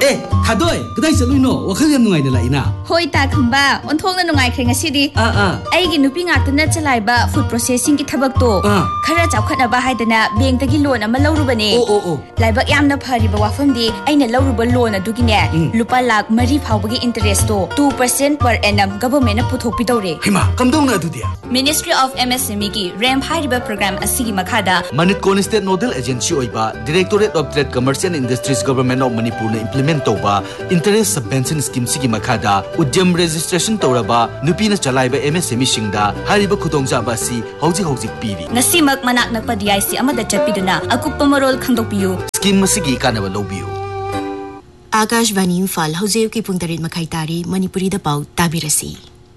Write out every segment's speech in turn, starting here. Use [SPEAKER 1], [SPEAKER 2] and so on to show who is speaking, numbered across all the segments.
[SPEAKER 1] Eh, Hadoy, kadai saluino, wakal yam nungai na laina.
[SPEAKER 2] Hoi ta khamba, onthong na nungai krenga sidi. Ai gi nupi ngak na chalai ba food processing ki thabak to. Khara chawkhat na ba haidana bank ta gi loan ama lawru bane. Laibak yam na phari ba wafam di aina lawru ba loan adu gi ne. Lupa lakh mari phawba gi interest to 2% per annum government na puthok pi tawre.
[SPEAKER 1] Hima, kamdong na adu dia.
[SPEAKER 2] Ministry of MSME ki RAM hariba program asigi makhada.
[SPEAKER 1] Manitkon State Nodal Agency oiba Directorate of Trade Commerce and Industries Government of Manipur na implement toba interest subvention scheme sigi makhada udyam registration toraba nupina chalaiba MSME singda hariba khudongja si hauji piri
[SPEAKER 2] ngasimak manak nakpa DIC amada chapiduna akuppa marol khangdokpiyu
[SPEAKER 1] scheme masigi kanaba lobiyu
[SPEAKER 3] Akashvani Imphal haujiu ki pung 8 makhai tari Manipuri da pau tabirasi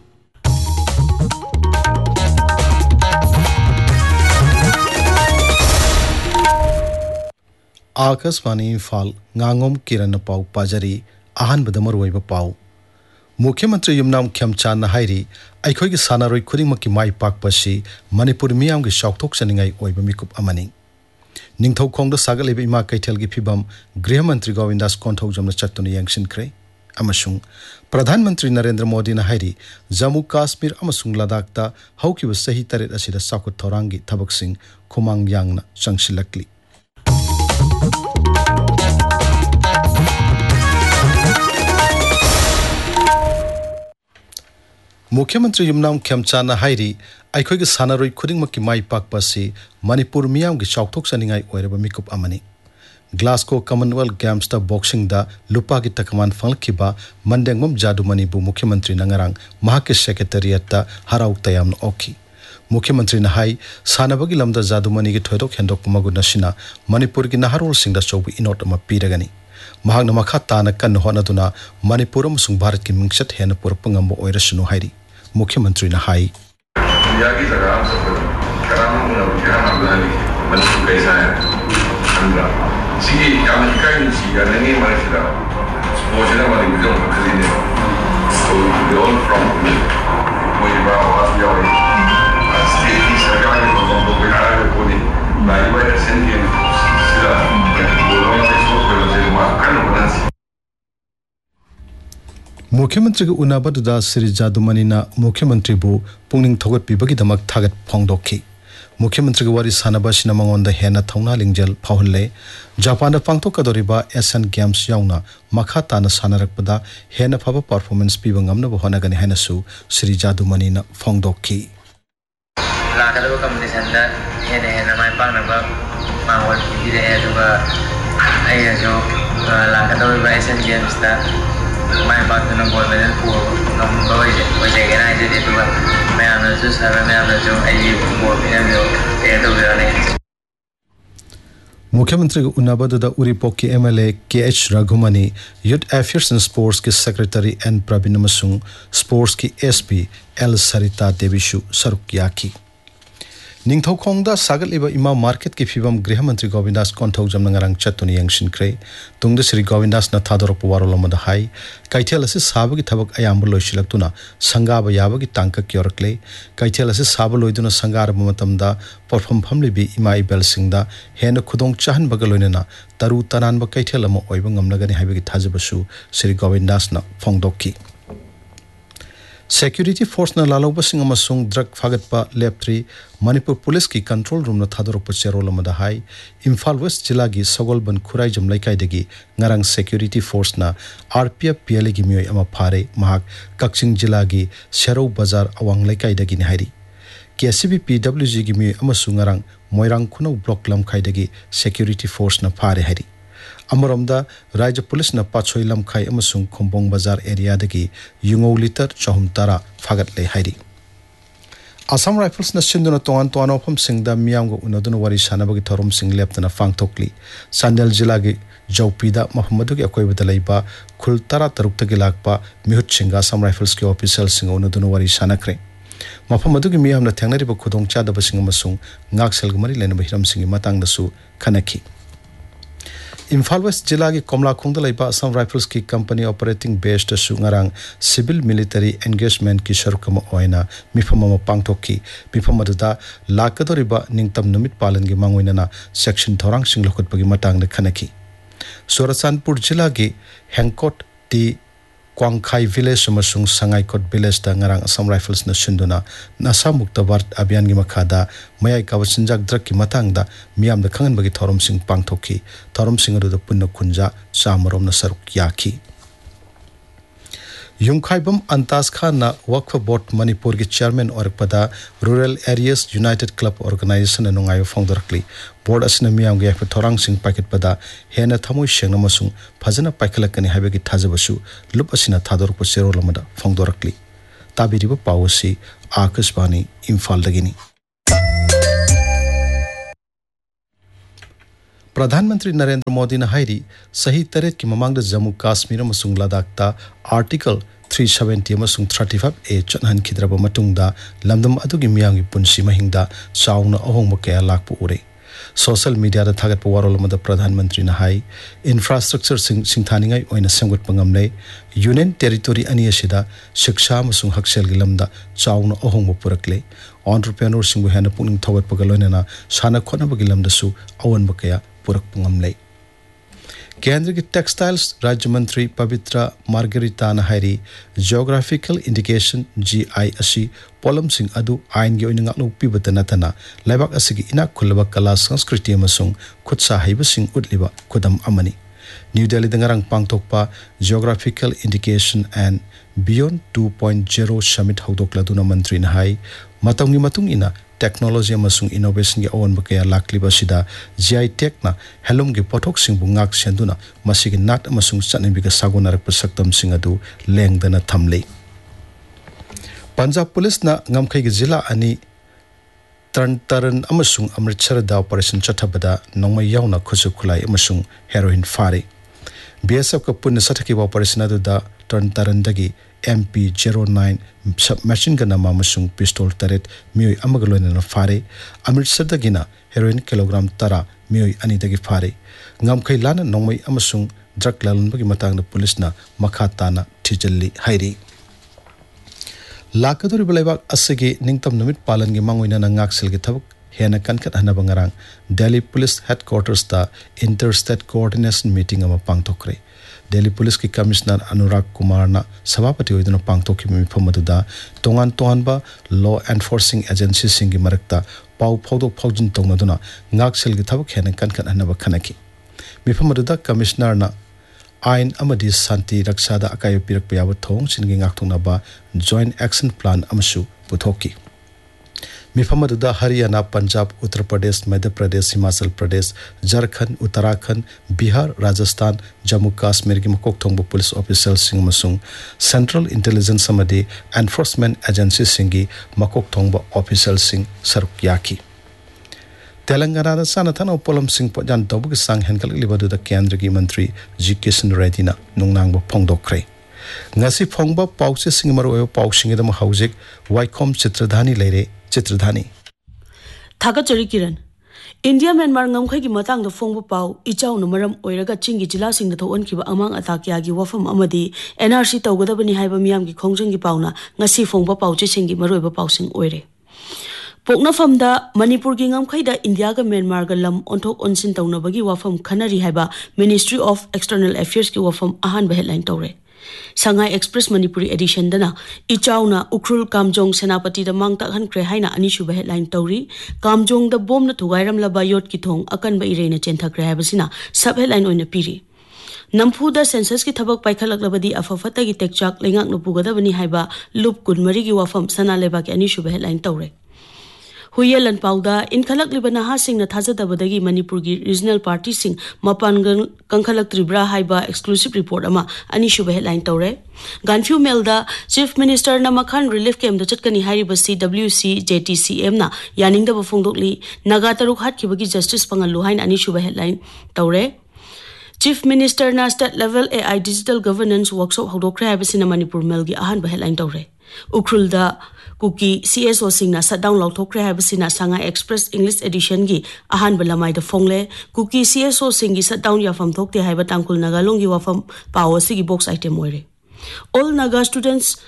[SPEAKER 4] Akashvani Imphal ngangom kiran pau pajari ahan badamar waiba pau Mukhyamantri Yumnam Khyamchan na hairi aikhoi gi sanaroi khuding ki mai pak pasi Manipur miyam gi shauthok saningai oiba mikup amani Ningthau khongda sagaleba ima kaithel gi phibam Griha Mantri Govindas Konthau jamna chattuna yangshin kre amasung Pradhan Mantri Narendra Modi na hairi Jammu Kashmir amasung Ladakh ta hauki wa sahi taret asida sakut thorangi thabak sing khumang yangna changsilakli Mukhyamantri Yumnam Khyamchan na hairi aikhoi gi sanaroi khuding ki mai pak pasi Manipur miyam gi chauthok saningai oiraba mikup amani Glasgow Commonwealth Games ta boxing da lupa gi takaman falkiba mandengmam jadumani bu Mukhyamantri nangarang mahak secretariat ta harauk tayam okhi Mukhyamantri na hai sanabagi lamda jadumani gi thoidok hendok maguna sina Manipur gi naharol singda chobu inot ama piragani mahakna makha tana kan honaduna Manipur amasung Bharat ki mingsat hena purpangam oirasunu hairi Mukhyamantri na hai
[SPEAKER 5] yagi jaga karam muna bihan abdani Manipur kaisa hai andra sigi yam hikai ni siga nani marisida spojena mari bidon khazine so they all from moiba wasya state ki sarkar ke logon ko bihar ko ni naiba sendien sila bolon ke so ko je ma kan bonasi
[SPEAKER 4] Mukhyamantri ga unabadda Sri Jadumani na Mukhyamantri bu pungning thogat pibagi damak thagat phongdokhi Mukhyamantri ga wari sanaba sina mangonda hena thauna lingjal phawhle Japan da pangthokadoriba Asian Games yauna makha tana sanarakpada hena phaba performance piba ngamna bo honagani hainasu Sri Jadumani na phongdokhi
[SPEAKER 6] lakadaba competition da hena mai panaba mangol pide aduba ai jo lakadaba Asian Games da my partner gold medal for number which again I did it to my analysis have my analysis I more in
[SPEAKER 4] Mukhyamantri ga unabada da Uripok ki MLA KH Raghumani Youth Affairs and Sports ki Secretary N Pravin amasung Sports ki SP L Sarita Devishu Sarukyaki Ningthau khongda sagal iba ima market ki phibam Griha Mantri Govindas Konthau jamna ngarang chatuni yangshin kre tungda Sri Govindas na thadorok waroloma da hai kaithel ase sabagi thabak ayam loisilaktuna sangaba yabagi tangka kyorakle kaithel ase sabaloiduna sangar matamda perform family bi ima ibel singda hena khudong chahan bagaloinena taru tanan ba kaithel ama oiba ngamnagani haibagi thajabasu Sri Govindas na phongdokki Security force na laloba sing amasung drug phagatpa lab 3 Manipur police ki control room na thadorokpa cherol amada hai Imphal West jila gi Sagolban Khurai jam laikai degi ngarang security force na RPF PLA gi mioi ama phare mahak Kakching jila gi Serau Bazar awang laikai degi ni hairi KCB PWG gi mioi amasung ngarang Moirang Khunau block lam khai degi security force na phare hairi Amaromda Raja Police na Pachoi lam khai amasung Khombong Bazar area dagi yungau liter chahum tara phagat le hairi Assam Rifles na sinduna tongan ofam singda miyam go unaduna wari sanabagi thorum sing leptana fangthokli Sandel jila gi Jawpida Mahamadu gi akoi badalaiba khul tara tarukta gi lakpa mihut singa Assam Rifles ki official sing unaduna wari sanakre Mahamadu gi miyam na thengnari ba khudong cha da basing amasung ngaksel gmari lena bahiram singi matang dasu khanaki Imphal West jila gi Komla Khongda laiba Assam Rifles ki company operating based su ngarang civil military engagement ki sharukama oina mifamama pangthokki mifamada lakadoriba ningtam numit palan gi mangoina na section thorang singlokot pagi matang de khanaki Churachandpur जिला के हैंगकोट T क्वांगखाई village अमसुंग संगाईकोट village दा ngarang Assam Rifles na sinduna nasa mukta bart abhiyan gi makhada mayai ka wasinjak drak ki matang da miyam da khangan bagi thorom sing pangthokhi thorom sing adu da punna khunja chamarom na saruk yakhi Yungkhaibam Antas Khan na Waqf Board Manipur ki chairman orakpada Rural Areas United Club Organization na nungayo founder-kli board asina miyam gi thorang sing packet pada hena thamoi sengna masung phajana paikhalakani habegi thajabasu lup asina thadoruk pasero lamada founder-kli tabiriba pawasi Akashbani Imphal dagini प्रधानमंत्री नरेंद्र मोदी ने हाइरी सही तरेत की ममांग जम्मू कश्मीर अमसुंग लद्दाख ता article 370 अमसुंग 35A चनहन खिद्रब मतुंगदा लमदम अदुगी मियांगी पुंसी महिंगदा Chowna अहोंग कया लाखपु उरे social media दा थागत पवारोलमद प्रधानमंत्री ने हाई इंफ्रास्ट्रक्चर सिंथानिंगाई ओइना संगत पंगमले यूनियन टेरिटोरी अनि असिदा शिक्षा अमसुंग हक्सेल गी लमदा चाउना अहोंग पुरकले एंटरप्रेन्योर सिंगु हेना पुनिंग थवत पगलोनेना साना खोनबगी लमदसु अवन बकया पुरक पंगमले केंद्र की टेक्सटाइल्स राज्य मंत्री पवित्रा margherita Nahari geographical indication GI असी पोलम सिंह अदु आइन गे ओइना लोपिबत नतना लेबाक असगी इना खुलबा कला संस्कृति अमसुंग खुदसा HYBE Singh उतलिबा खुदम अमनी new Delhi दंगरंग पांगथोकपा geographical indication and beyond 2.0 summit हौदोकलादुना मंत्री नाहाई मतंगी मतुंग इना टेक्नोलॉजी अमसुंग इनोवेशन के अवन बकया लाखलिबा सिदा GI टेक ना हेलुम के पोथोक सिंह बुंगाक सेंदुना मसिगे नाट अमसुंग चनबिगा सागोनारक प्रसक्तम सिंह अदु लेंगदना थमले पंजाब पुलिस ना ngमखै के जिला अनि तरन अमसुंग अमृतसर दा ऑपरेशन चथबदा नोंमै यावना खुसु खुलाई अमसुंग हेरोइन फारे BSF का पुण्य सथकी ऑपरेशन अदु दा तरन दगी MP09 सब मशीन गन अमसुंग पिस्तौल तरेत मियोय अमगलोइन फारे अमृतसर दगिना हेरोइन किलोग्राम 10 मियोय अनि दगी फारे ngमखै लाना नोंमै अमसुंग ड्रग लालुनबगी मतांगना पुलिस ना मखा ताना थिजल्ली हाइरी लाकदुरी बलाइबाग असगे निंगतम नमित पालन के मांगोइना नांगाक्सेल के थबक हेना कनकत हनबा ngarang दिल्ली पुलिस हेडक्वार्टर्स ता इंटर स्टेट कोऑर्डिनेशन मीटिंग अमा पांगथोकरे दिल्ली पुलिस की कमिश्नर अनुराग कुमार ना सभापति होइदुना पांगथोकि मिफमदुदा तोंगान तोंगानबा लॉ एनफोर्सिंग एजेंसी सिंगी मरक्ता पाउ फौदोक फौजिन तोंगनदुना ngaksel के थबक हेना कनकत हनबा खनकी मिफमदुदा कमिश्नर ना आइन अमदी शांति रक्षा दा अकाय पिरक पयाब थोंग सिनगी ngakthongnaba joint action plan अमसु पुथोकी मिफमदुदा Haryana Punjab Uttar Pradesh Madhya Pradesh Himachal Pradesh Jharkhand Uttarakhand Bihar Rajasthan Jammu Kashmir की मकोक थोंग police officer Singh मसुंग central intelligence अमदी enforcement agency सिंगी मकोक थोंग officer Singh सरक याकी तेलंगाना दा सानाथाना पोलम सिंह पजान तौबग सांग हेनकल लिबदुदा केंद्र की मंत्री जी किशन रेड्डी ना नुंगनांगबो फोंगदोखरे ngasi phongba pause sing maro pau sing edam haujik waikom chitradhani leire chitradhani
[SPEAKER 7] thagachari kiran India Myanmar ngamkhai gi matang da phongba pau ichau no maram oiraga chingi jila sing da thon kiba amang atakya gi wafam amadi NRC tawgadabani haiba miyam gi khongjang gi pauna ngasi phongba pau che sing gi maroiba pau sing oire Pokna famda Manipur gi ngamkhai da India ga Myanmar ga lam onthok onsin tawnabagi wafam khanari haiba Ministry of External Affairs gi wafam ahan ba headline tawre Shanghai Express Manipuri edition dana ichauna ukrul kamjong senapati da mangta han kre haina anishu ba headline tawri kamjong da bom na thugairam laba yot ki thong akan ba ireina chentha kre habasina sub headline oina piri Nampu da census ki thabak paikhalak labadi afafata gi tekchak lengak no pugadabani haiba loop kunmari gi wafam sana leba ki anishu ba headline tawre Huyelan pauda in khalak libana ha sing na thajadabadagi Manipur gi regional party sing mapan kangkhalak tribra haiba exclusive report ama ani shuba headline tawre Ganfew Melda Chief Minister na Makhan Relief Camp da chatkani hariba CWC JTCM na yaning da bafongdokli naga taruk hat khibagi justice pangalu hain ani shuba headline tawre Chief Minister na state level AI digital governance workshop hodokre habasina Manipur Mel gi ahan ba headline tawre Ukrul da Kuki CSO singna shutdown lauthokre habasina Shanghai Express English edition gi ahan balamai da fongle Kuki CSO singi shutdown ya fam thokte haiba tangkul nagalong gi wafam power sigi box item oire All Naga students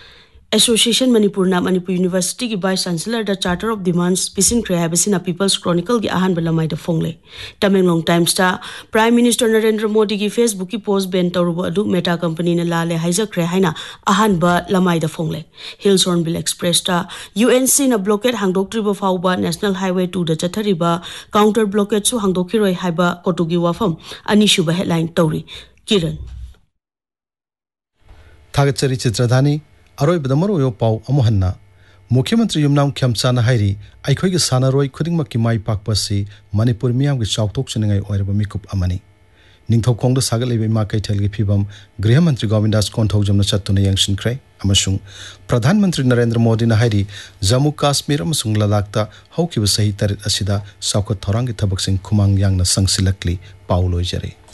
[SPEAKER 7] Association Manipurna Manipur University ki Vice Chancellor the Charter of Demands Pisin Kre habisina People's Chronicle ki ahan balamai da fongle. Tamenglong Times ta Prime Minister Narendra Modi ki Facebook ki post ben tawrubu adu Meta company na lale haija kre haina ahan ba lamai da fongle. Hills Hornbill Express ta UNC na blockade hangdoktriba fauba National Highway 2 da chathariba counter blockade su hangdokiroi haiba kotugi wafam anishuba headline tawri. Kiran
[SPEAKER 4] Thagachari Chitradhani Aroi Badamaru Pau Amohanna Mukhyamantri Yumnam Khyamchana Hairi Aikhoi gi sanaroi khudingmak ki mai pakpasi Manipur miyam gi chawtok chinangai oiraba mikup amani Ningthokong da sagal lebe ma kaithel gi phibam Griha Mantri Govindas Konthojamna chattuna yangshin krai amasung Pradhan Mantri Narendra Modi na hairi Jammu Kashmir amasung Ladakh ta haukiba sahi tarit asida saukhat thorang gi thabak sing khumang yangna sangsilakli pauloi jare